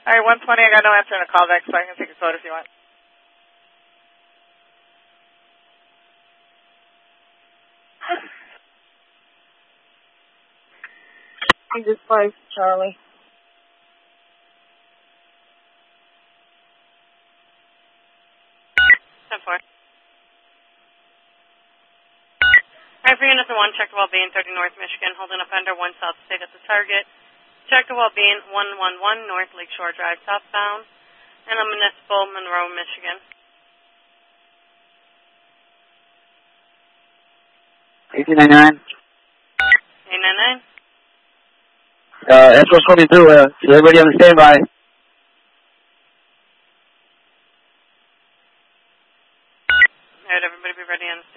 right, 120, I got no answer in a callback, so I can take a photo if you want. He just plays Charlie. For unit 1, check the well-being, 30 North Michigan, holding up under 1 South State at the target. Check the well-being, 111 North Lakeshore Drive, southbound, and a Municipal, Monroe, Michigan. 1899. 899. Escort's coming through. Everybody on the standby. All right, everybody be ready on